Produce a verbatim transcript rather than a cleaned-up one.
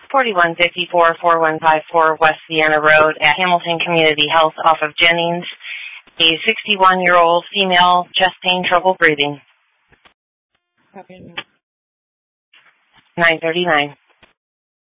forty-one fifty-four, four one five four West Vienna Road at Hamilton Community Health off of Jennings. A sixty-one-year-old female, chest pain, trouble breathing. Okay. nine thirty-nine.